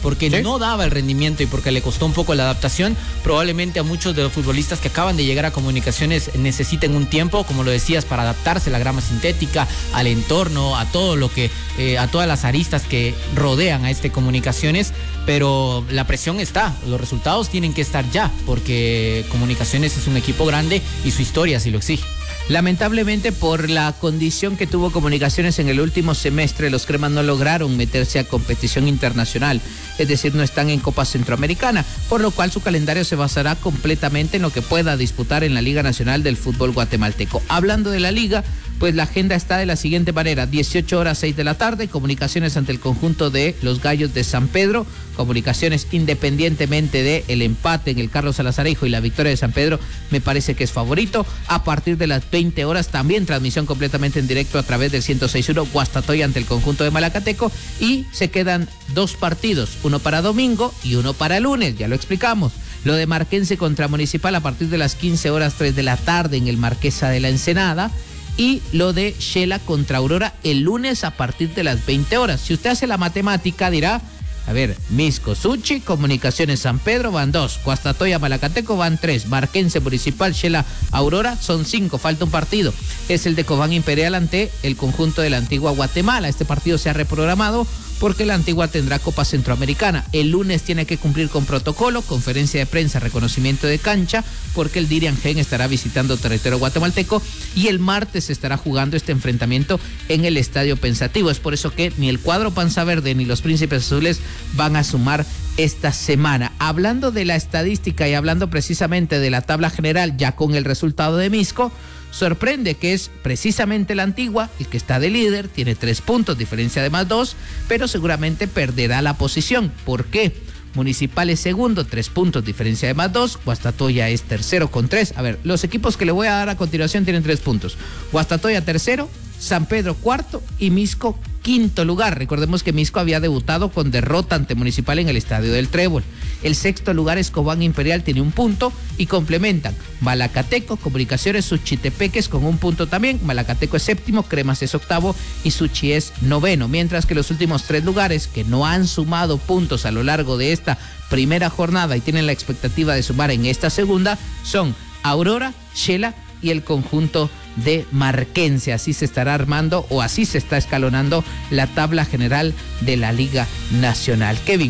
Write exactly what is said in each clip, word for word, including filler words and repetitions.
porque ¿Sí? no daba el rendimiento y porque le costó un poco la adaptación. Probablemente a muchos de los futbolistas que acaban de llegar a Comunicaciones necesiten un tiempo, como lo decías, para adaptarse a la grama sintética, al entorno, a todo lo que, eh, a todas las aristas que rodean a este Comunicaciones, pero la presión está, los resultados tienen que estar ya, porque Comunicaciones es un equipo grande y su historia sí lo exige. Lamentablemente, por la condición que tuvo Comunicaciones en el último semestre, los cremas no lograron meterse a competición internacional, es decir, no están en Copa Centroamericana, por lo cual su calendario se basará completamente en lo que pueda disputar en la Liga Nacional del Fútbol Guatemalteco. Hablando de la Liga, pues la agenda está de la siguiente manera: dieciocho horas, seis de la tarde, Comunicaciones ante el conjunto de los Gallos de San Pedro. Comunicaciones, independientemente del empate en el Carlos Salazarejo y la victoria de San Pedro, me parece que es favorito. A partir de las veinte horas, también transmisión completamente en directo a través del ciento seis punto uno, Guastatoya ante el conjunto de Malacateco, y se quedan dos partidos, uno para domingo y uno para lunes, ya lo explicamos. Lo de Marquense contra Municipal a partir de las quince horas, tres de la tarde en el Marquesa de la Ensenada, y lo de Shela contra Aurora el lunes a partir de las veinte horas. Si usted hace la matemática, dirá, a ver, Misco, Suchi, Comunicaciones San Pedro van dos, Guastatoya, Malacateco van tres, Marquense, Municipal, Shela, Aurora son cinco, falta un partido, es el de Cobán Imperial ante el conjunto de la Antigua Guatemala. Este partido se ha reprogramado porque la Antigua tendrá Copa Centroamericana. El lunes tiene que cumplir con protocolo, conferencia de prensa, reconocimiento de cancha, porque el Dirian Gen estará visitando territorio guatemalteco, y el martes se estará jugando este enfrentamiento en el Estadio Pensativo. Es por eso que ni el cuadro Panza Verde ni los Príncipes Azules van a sumar esta semana. Hablando de la estadística y hablando precisamente de la tabla general, ya con el resultado de Misco, sorprende que es precisamente la Antigua el que está de líder, tiene tres puntos, diferencia de más dos, pero seguramente perderá la posición. ¿Por qué? Municipal es segundo, tres puntos, diferencia de más dos. Guastatoya es tercero con tres. A ver, los equipos que le voy a dar a continuación tienen tres puntos. Guastatoya tercero, San Pedro cuarto y Misco quinto lugar. Recordemos que Misco había debutado con derrota ante Municipal en el Estadio del Trébol. El sexto lugar es Cobán Imperial, tiene un punto, y complementan Malacateco, Comunicaciones, Suchitepeques con un punto también. Malacateco es séptimo, Cremas es octavo y Suchi es noveno. Mientras que los últimos tres lugares que no han sumado puntos a lo largo de esta primera jornada y tienen la expectativa de sumar en esta segunda son Aurora, Shela y el conjunto de Marquense. Así se estará armando, o así se está escalonando la tabla general de la Liga Nacional. Kevin,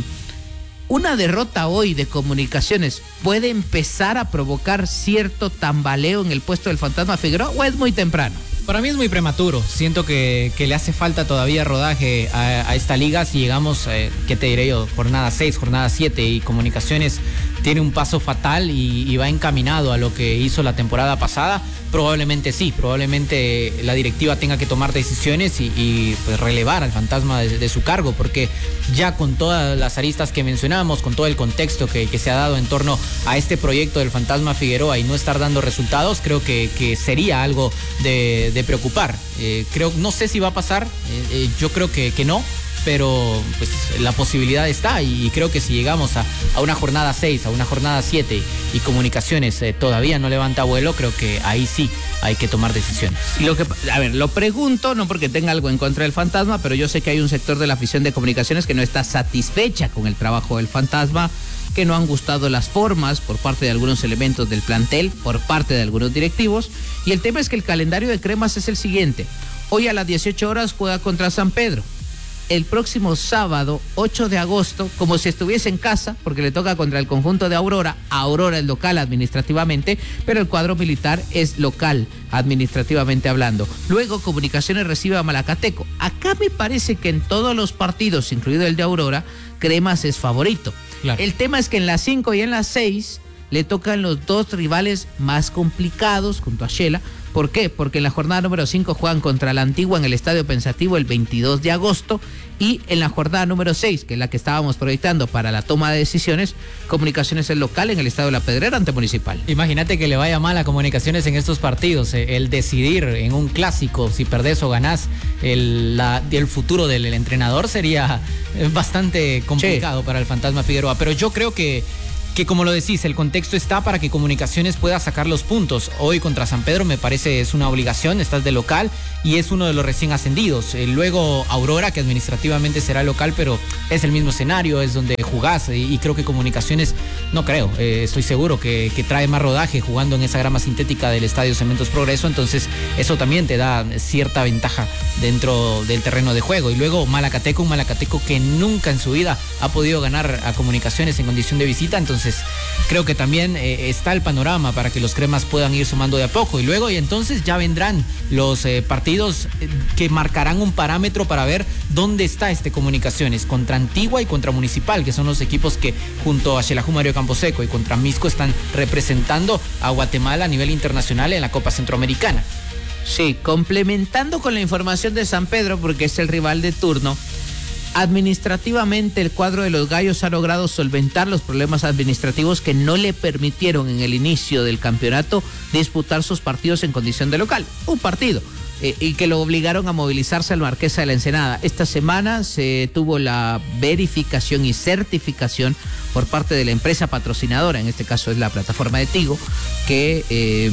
¿una derrota hoy de Comunicaciones puede empezar a provocar cierto tambaleo en el puesto del Fantasma Figueroa, o es muy temprano? Para mí es muy prematuro. Siento que, que le hace falta todavía rodaje a, a esta liga. Si llegamos, eh, ¿qué te diré yo? Jornada seis, jornada siete, y Comunicaciones tiene un paso fatal y, y va encaminado a lo que hizo la temporada pasada, probablemente sí, probablemente la directiva tenga que tomar decisiones y, y pues relevar al Fantasma de, de su cargo, porque ya con todas las aristas que mencionamos, con todo el contexto que, que se ha dado en torno a este proyecto del Fantasma Figueroa y no estar dando resultados, creo que, que sería algo de, de preocupar. Eh, creo, no sé si va a pasar, eh, eh, yo creo que, que no, pero pues la posibilidad está, y creo que si llegamos a, a una jornada seis, a una jornada siete y Comunicaciones eh, todavía no levanta vuelo, creo que ahí sí hay que tomar decisiones. Lo que, a ver, lo pregunto no porque tenga algo en contra del Fantasma, pero yo sé que hay un sector de la afición de Comunicaciones que no está satisfecha con el trabajo del Fantasma, que no han gustado las formas por parte de algunos elementos del plantel, por parte de algunos directivos, y el tema es que el calendario de Cremas es el siguiente: hoy a las dieciocho horas juega contra San Pedro. El próximo sábado, ocho de agosto, como si estuviese en casa, porque le toca contra el conjunto de Aurora. Aurora es local administrativamente, pero el cuadro militar es local administrativamente hablando. Luego Comunicaciones recibe a Malacateco. Acá me parece que en todos los partidos, incluido el de Aurora, Cremas es favorito. Claro. El tema es que en las cinco y en las seis le tocan los dos rivales más complicados junto a Shela. ¿Por qué? Porque en la jornada número cinco juegan contra la Antigua en el Estadio Pensativo el veintidós de agosto, y en la jornada número seis, que es la que estábamos proyectando para la toma de decisiones, Comunicaciones es local en el Estadio La Pedrera ante Municipal. Imagínate que le vaya mal a Comunicaciones en estos partidos, eh, el decidir en un clásico si perdés o ganás, el, la, el futuro del el entrenador sería bastante complicado, sí, para el Fantasma Figueroa. Pero yo creo que que como lo decís, el contexto está para que Comunicaciones pueda sacar los puntos. Hoy contra San Pedro me parece es una obligación, estás de local y es uno de los recién ascendidos. Eh, luego Aurora, que administrativamente será local, pero es el mismo escenario, es donde jugás y, y creo que Comunicaciones, no creo, eh, estoy seguro que, que trae más rodaje jugando en esa grama sintética del Estadio Cementos Progreso, entonces eso también te da cierta ventaja dentro del terreno de juego. Y luego Malacateco, un Malacateco que nunca en su vida ha podido ganar a Comunicaciones en condición de visita, entonces creo que también eh, está el panorama para que los cremas puedan ir sumando de a poco. Y luego y entonces ya vendrán los eh, partidos eh, que marcarán un parámetro para ver dónde está este Comunicaciones, contra Antigua y contra Municipal, que son los equipos que junto a Xelajú Mario Camposeco y contra Misco están representando a Guatemala a nivel internacional en la Copa Centroamericana. Sí, complementando con la información de San Pedro, porque es el rival de turno. Administrativamente el cuadro de los Gallos ha logrado solventar los problemas administrativos que no le permitieron en el inicio del campeonato disputar sus partidos en condición de local. Un partido. Eh, y que lo obligaron a movilizarse al Marquesa de la Ensenada. Esta semana se tuvo la verificación y certificación por parte de la empresa patrocinadora, en este caso es la plataforma de Tigo, que eh,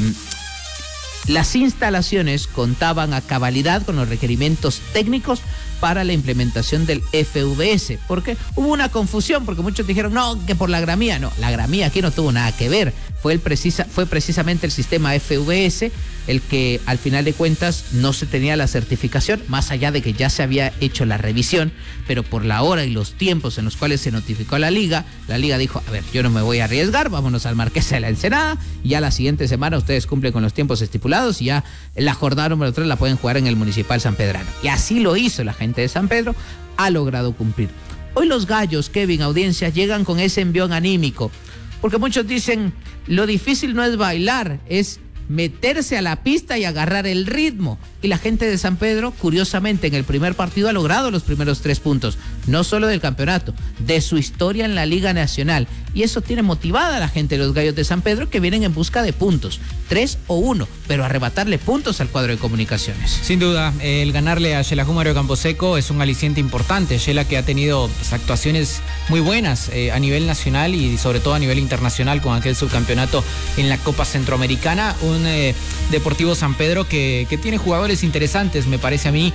las instalaciones contaban a cabalidad con los requerimientos técnicos para la implementación del F V S, porque hubo una confusión, porque muchos dijeron, no, que por la gramía, no, la gramía aquí no tuvo nada que ver, fue, el precisa, fue precisamente el sistema F V S el que al final de cuentas no se tenía la certificación, más allá de que ya se había hecho la revisión, pero por la hora y los tiempos en los cuales se notificó a la liga, la liga dijo, a ver, yo no me voy a arriesgar, vámonos al Marquesa de la Ensenada, y ya la siguiente semana ustedes cumplen con los tiempos estipulados y ya la jornada número tres la pueden jugar en el Municipal Sanpedrano. Y así lo hizo la gente de San Pedro, ha logrado cumplir. Hoy los Gallos, Kevin, audiencia, llegan con ese envión anímico, porque muchos dicen, lo difícil no es bailar, es meterse a la pista y agarrar el ritmo. Y la gente de San Pedro, curiosamente, en el primer partido ha logrado los primeros tres puntos, no solo del campeonato, de su historia en la Liga Nacional. Y eso tiene motivada a la gente de los Gallos de San Pedro, que vienen en busca de puntos, tres o uno, pero arrebatarle puntos al cuadro de Comunicaciones. Sin duda, el ganarle a Xelajú Mario Camposeco es un aliciente importante. Xela, que ha tenido pues, actuaciones muy buenas eh, a nivel nacional y sobre todo a nivel internacional con aquel subcampeonato en la Copa Centroamericana. Un eh, Deportivo San Pedro que, que tiene jugadores interesantes, me parece a mí.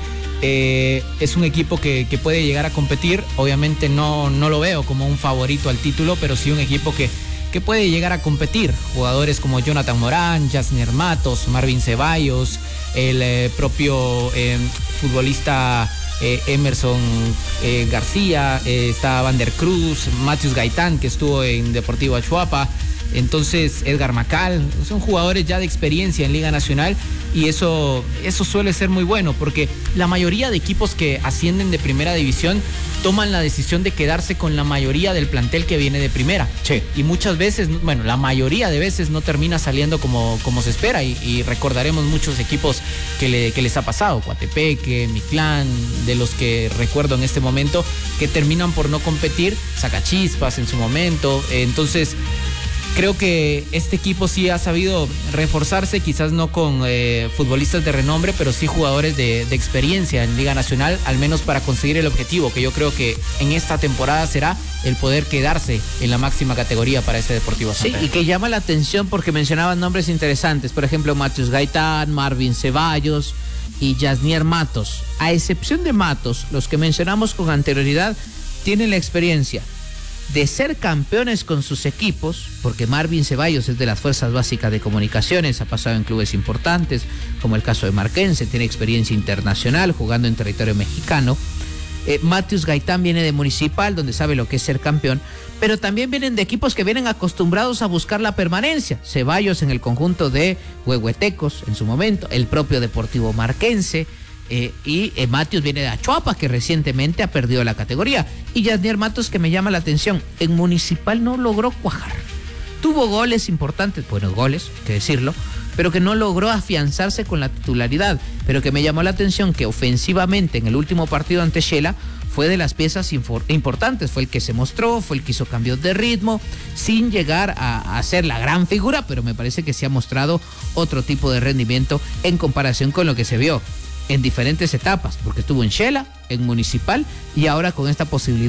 Eh, es un equipo que, que puede llegar a competir. Obviamente no, no lo veo como un favorito al título, pero sí un equipo que, que puede llegar a competir. Jugadores como Jonathan Morán, Jasner Matos, Marvin Ceballos, el eh, propio eh, futbolista eh, Emerson eh, García, eh, está Van der Cruz, Matius Gaitán, que estuvo en Deportivo Achuapa. Entonces Edgar Macal, son jugadores ya de experiencia en Liga Nacional y eso, eso suele ser muy bueno porque la mayoría de equipos que ascienden de primera división toman la decisión de quedarse con la mayoría del plantel que viene de primera. Sí. Y muchas veces, bueno, la mayoría de veces no termina saliendo como, como se espera y, y recordaremos muchos equipos que, le, que les ha pasado, Coatepeque, Mictlán, de los que recuerdo en este momento, que terminan por no competir, Sacachispas en su momento, entonces creo que este equipo sí ha sabido reforzarse, quizás no con eh, futbolistas de renombre, pero sí jugadores de, de experiencia en Liga Nacional, al menos para conseguir el objetivo, que yo creo que en esta temporada será el poder quedarse en la máxima categoría para este Deportivo San Pedro. Sí, y que llama la atención porque mencionaban nombres interesantes, por ejemplo, Matius Gaitán, Marvin Ceballos y Jasnier Matos. A excepción de Matos, los que mencionamos con anterioridad tienen la experiencia de ser campeones con sus equipos, porque Marvin Ceballos es de las fuerzas básicas de Comunicaciones, ha pasado en clubes importantes, como el caso de Marquense, tiene experiencia internacional jugando en territorio mexicano. Eh, Matius Gaitán viene de Municipal, donde sabe lo que es ser campeón, pero también vienen de equipos que vienen acostumbrados a buscar la permanencia. Ceballos en el conjunto de Huehuetecos en su momento, el propio Deportivo Marquense, Eh, y eh, Matius viene de Achuapa, que recientemente ha perdido la categoría. Y Jasnier Matos, que me llama la atención, en Municipal no logró cuajar. Tuvo goles importantes, buenos goles, hay que decirlo, pero que no logró afianzarse con la titularidad. Pero que me llamó la atención que ofensivamente en el último partido ante Xela fue de las piezas importantes, fue el que se mostró, fue el que hizo cambios de ritmo, sin llegar a, a ser la gran figura, pero me parece que se ha mostrado otro tipo de rendimiento en comparación con lo que se vio en diferentes etapas, porque estuvo en Xela, en Municipal y ahora con esta posibilidad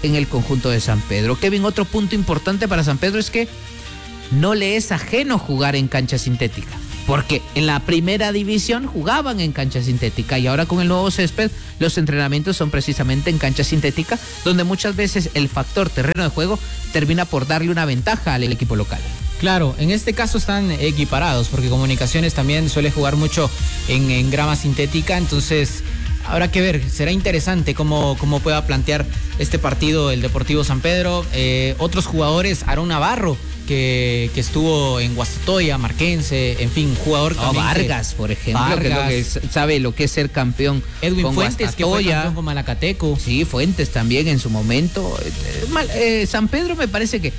en el conjunto de San Pedro. Kevin, otro punto importante para San Pedro es que no le es ajeno jugar en cancha sintética, porque en la primera división jugaban en cancha sintética y ahora con el nuevo césped los entrenamientos son precisamente en cancha sintética, donde muchas veces el factor terreno de juego termina por darle una ventaja al equipo local. Claro, en este caso están equiparados, porque Comunicaciones también suele jugar mucho en, en grama sintética, entonces habrá que ver, será interesante cómo, cómo pueda plantear este partido el Deportivo San Pedro. Eh, otros jugadores, Aarón Navarro, que, que estuvo en Guastatoya, Marquense, en fin, jugador no, también. Vargas, que, por ejemplo, Vargas, que, es lo que es, sabe lo que es ser campeón. Edwin con Fuentes, Guastatoya, que fue campeón con Malacateco. Sí, Fuentes también en su momento. Eh, mal, eh, San Pedro me parece que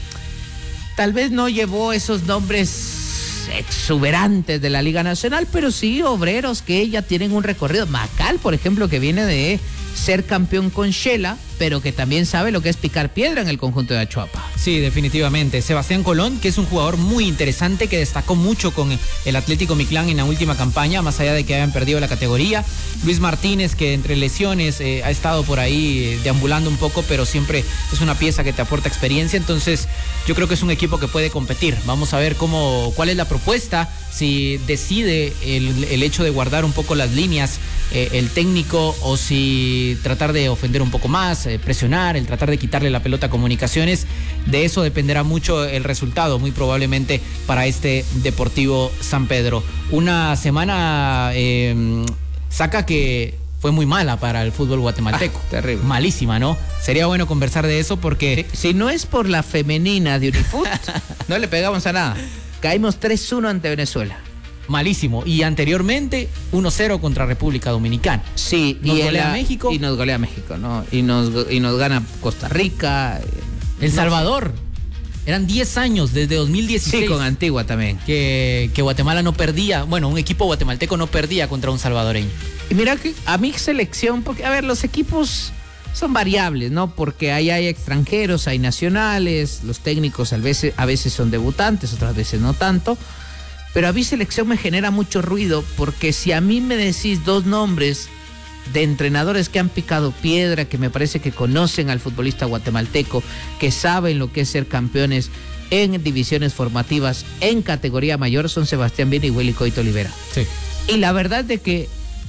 tal vez no llevó esos nombres exuberantes de la Liga Nacional, pero sí obreros que ya tienen un recorrido. Macal, por ejemplo, que viene de ser campeón con Shela, pero que también sabe lo que es picar piedra en el conjunto de Achuapa. Sí, definitivamente. Sebastián Colón, que es un jugador muy interesante, que destacó mucho con el Atlético Mictlán en la última campaña, más allá de que hayan perdido la categoría. Luis Martínez, que entre lesiones eh, ha estado por ahí eh, deambulando un poco, pero siempre es una pieza que te aporta experiencia. Entonces, yo creo que es un equipo que puede competir. Vamos a ver cómo, cuál es la propuesta, si decide el, el hecho de guardar un poco las líneas eh, el técnico, o si tratar de ofender un poco más, eh, presionar, el tratar de quitarle la pelota a Comunicaciones. De eso dependerá mucho el resultado, muy probablemente, para este Deportivo San Pedro. Una semana eh, saca que fue muy mala para el fútbol guatemalteco. Ah, terrible. Malísima, ¿no? Sería bueno conversar de eso porque... Si, si no es por la femenina de Unifoot, no le pegamos a nada. Caímos tres uno ante Venezuela. Malísimo. Y anteriormente uno cero contra República Dominicana. Sí, nos y golea la, México. Y nos golea México, ¿no? Y nos, y nos gana Costa Rica. El no Salvador. Sé. Eran diez años, desde dos mil dieciséis. Sí, con Antigua también. Que, que Guatemala no perdía, bueno, un equipo guatemalteco no perdía contra un salvadoreño. Y mira que a mi selección, porque, a ver, los equipos son variables, ¿no? Porque ahí hay extranjeros, hay nacionales, los técnicos a veces, a veces son debutantes, otras veces no tanto. Pero a mi selección me genera mucho ruido, porque si a mí me decís dos nombres de entrenadores que han picado piedra, que me parece que conocen al futbolista guatemalteco, que saben lo que es ser campeones en divisiones formativas, en categoría mayor, son Sebastián Vini y Willy Coito Olivera. Sí. Y la verdad de que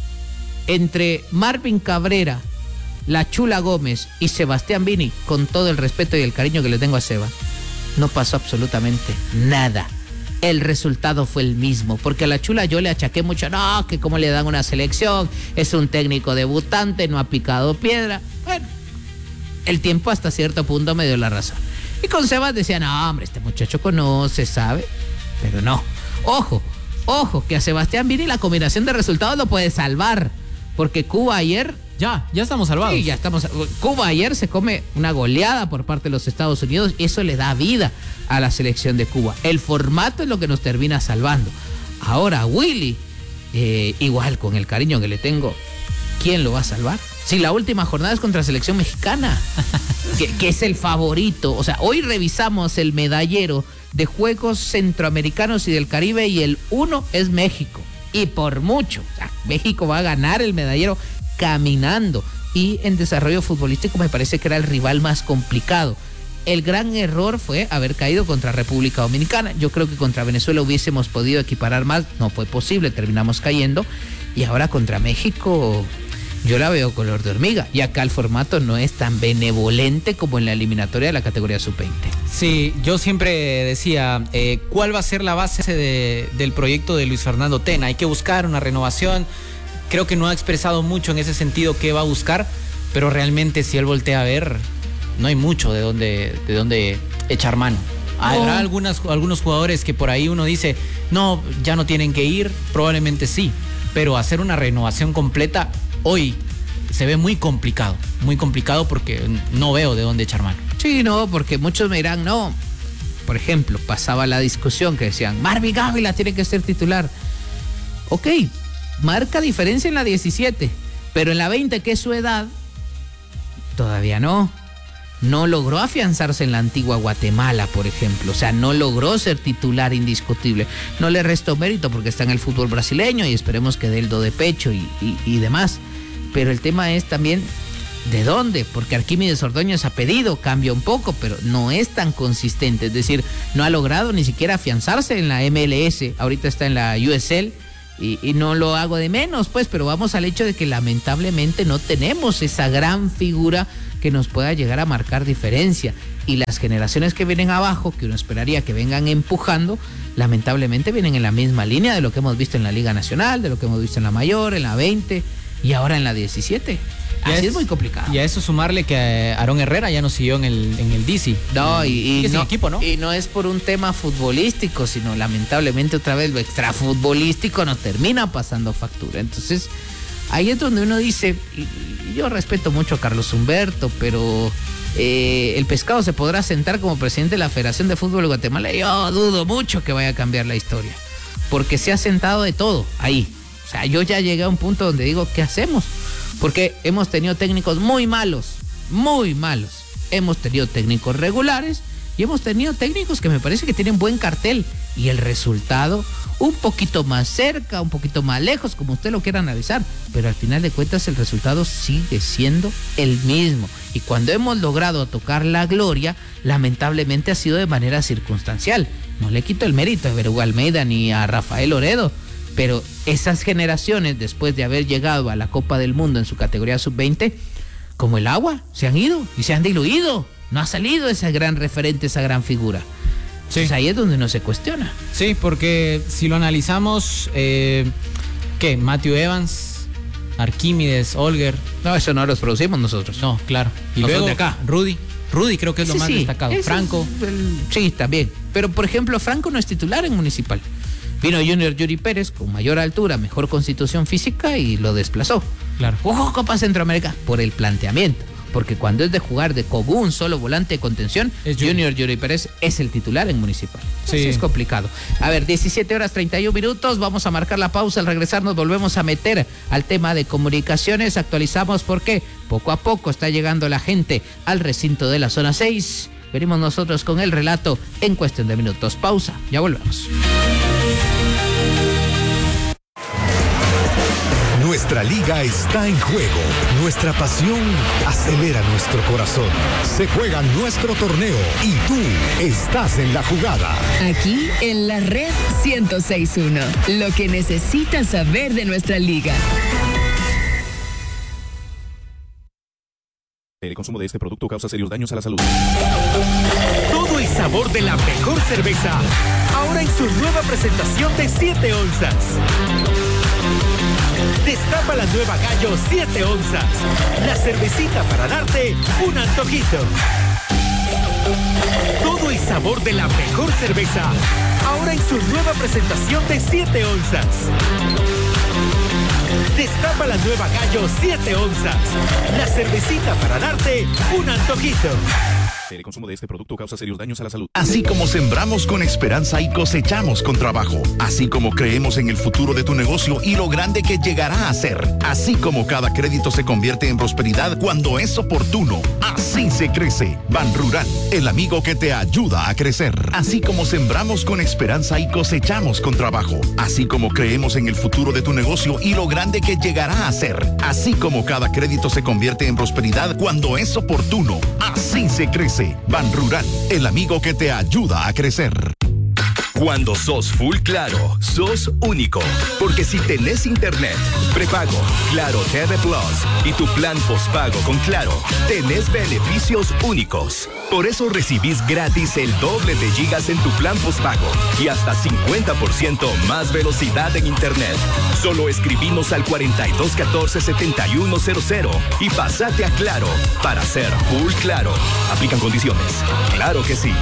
entre Marvin Cabrera, La Chula Gómez y Sebastián Vini, con todo el respeto y el cariño que le tengo a Seba, no pasó absolutamente nada. El resultado fue el mismo, porque a La Chula yo le achaqué mucho, no, que cómo le dan una selección, es un técnico debutante, no ha picado piedra. Bueno, el tiempo hasta cierto punto me dio la razón. Y con Sebas decía, no, hombre, este muchacho conoce, sabe, pero no. Ojo, ojo, que a Sebastián Vini la combinación de resultados lo puede salvar, porque Cuba ayer... Ya, ya estamos salvados. Sí, ya estamos. Cuba ayer se come una goleada por parte de los Estados Unidos y eso le da vida a la selección de Cuba. El formato es lo que nos termina salvando. Ahora, Willy, eh, igual con el cariño que le tengo, ¿quién lo va a salvar? Si la última jornada es contra la selección mexicana, que, que es el favorito. O sea, hoy revisamos el medallero de Juegos Centroamericanos y del Caribe y el uno es México. Y por mucho. O sea, México va a ganar el medallero caminando, y en desarrollo futbolístico me parece que era el rival más complicado. El gran error fue haber caído contra República Dominicana. Yo creo que contra Venezuela hubiésemos podido equiparar más, no fue posible, terminamos cayendo, y ahora contra México yo la veo color de hormiga, y acá el formato no es tan benevolente como en la eliminatoria de la categoría sub veinte. Sí, yo siempre decía, eh, ¿cuál va a ser la base de, del proyecto de Luis Fernando Tena? Hay que buscar una renovación. Creo que no ha expresado mucho en ese sentido qué va a buscar, pero realmente si él voltea a ver, no hay mucho de dónde, de dónde echar mano. Habrá oh. algunas, algunos jugadores que por ahí uno dice, no, ya no tienen que ir, probablemente sí, pero hacer una renovación completa hoy se ve muy complicado, muy complicado porque no veo de dónde echar mano. Sí, no, porque muchos me dirán, no, por ejemplo, pasaba la discusión que decían, Marvin Ávila tiene que ser titular. Ok, marca diferencia en la diecisiete, pero en la veinte, que es su edad, todavía no. No logró afianzarse en la antigua Guatemala, por ejemplo. O sea, no logró ser titular indiscutible. No le resto mérito porque está en el fútbol brasileño y esperemos que dé el do de pecho y, y, y demás. Pero el tema es también ¿De dónde? Porque Arquímedes Ordóñez ha pedido, cambia un poco, pero no es tan consistente. Es decir, no ha logrado ni siquiera afianzarse en la M L S. Ahorita está en la U S L y, y no lo hago de menos, pues, pero vamos al hecho de que lamentablemente no tenemos esa gran figura que nos pueda llegar a marcar diferencia. Y las generaciones que vienen abajo, que uno esperaría que vengan empujando, lamentablemente vienen en la misma línea de lo que hemos visto en la Liga Nacional, de lo que hemos visto en la Mayor, en la veinte y ahora en la diecisiete. Así es, es muy complicado. Y a eso sumarle que Aarón Herrera ya no siguió en el, en el D C. No, y, y, no, equipo, ¿no? y no es por un tema futbolístico, sino lamentablemente otra vez lo extrafutbolístico nos termina pasando factura. Entonces, ahí es donde uno dice, y yo respeto mucho a Carlos Humberto, pero eh, el pescado se podrá sentar como presidente de la Federación de Fútbol de Guatemala. Y yo dudo mucho que vaya a cambiar la historia, porque se ha sentado de todo ahí. O sea, yo ya llegué a un punto donde digo, ¿qué hacemos? Porque hemos tenido técnicos muy malos, muy malos. Hemos tenido técnicos regulares y hemos tenido técnicos que me parece que tienen buen cartel. Y el resultado, un poquito más cerca, un poquito más lejos, como usted lo quiera analizar. Pero al final de cuentas el resultado sigue siendo el mismo. Y cuando hemos logrado tocar la gloria, lamentablemente ha sido de manera circunstancial. No le quito el mérito a Berugo Almeida ni a Rafael Oredo. Pero esas generaciones, después de haber llegado a la Copa del Mundo en su categoría sub veinte, como el agua, se han ido y se han diluido. No ha salido ese gran referente, esa gran figura. Sí. Entonces ahí es donde uno se cuestiona. Sí, porque si lo analizamos, eh, ¿qué? Matthew Evans, Arquímedes, Olger. No, eso no los producimos nosotros. No, claro. Y nosotros luego de acá. Rudy. Rudy creo que es lo sí, más sí, destacado. Franco. El, sí, también. Pero, por ejemplo, Franco no es titular en Municipal. Vino Junior Yuri Pérez con mayor altura, mejor constitución física y lo desplazó. Claro. Jugó Copa Centroamérica por el planteamiento. Porque cuando es de jugar de con un solo volante de contención, es Junior Yuri Pérez es el titular en Municipal. Sí. Así es complicado. A ver, diecisiete horas treinta y un minutos, vamos a marcar la pausa. Al regresar nos volvemos a meter al tema de comunicaciones. Actualizamos porque poco a poco está llegando la gente al recinto de la zona seis. Venimos nosotros con el relato en cuestión de minutos. Pausa, ya volvemos. Nuestra liga está en juego. Nuestra pasión acelera nuestro corazón. Se juega nuestro torneo y tú estás en la jugada. Aquí en la red ciento seis punto uno. Lo que necesitas saber de nuestra liga. El consumo de este producto causa serios daños a la salud. Todo el sabor de la mejor cerveza. Ahora en su nueva presentación de siete onzas. Destapa la nueva Gallo siete onzas. La cervecita para darte un antojito. Todo el sabor de la mejor cerveza. Ahora en su nueva presentación de siete onzas. Destapa la nueva Gallo siete onzas. La cervecita para darte un antojito. El consumo de este producto causa serios daños a la salud. Así como sembramos con esperanza y cosechamos con trabajo. Así como creemos en el futuro de tu negocio y lo grande que llegará a ser. Así como cada crédito se convierte en prosperidad cuando es oportuno. Así se crece. Ban Rural, el amigo que te ayuda a crecer. Así como sembramos con esperanza y cosechamos con trabajo. Así como creemos en el futuro de tu negocio y lo grande que llegará a ser. Así como cada crédito se convierte en prosperidad cuando es oportuno. Así se crece. Ban Rural, el amigo que te ayuda a crecer. Cuando sos full claro, sos único. Porque si tenés internet, prepago, Claro T V Plus y tu plan postpago con Claro, tenés beneficios únicos. Por eso recibís gratis el doble de gigas en tu plan postpago y hasta cincuenta por ciento más velocidad en internet. Solo escribimos al cuarenta y dos catorce setenta y uno cero cero y pasate a Claro para ser full claro. Aplican condiciones. Claro que sí.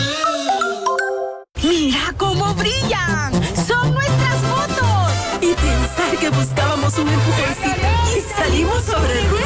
¡Mira cómo brillan! ¡Son nuestras fotos! Y pensar que buscábamos un empujoncito y salimos sobre ruedas.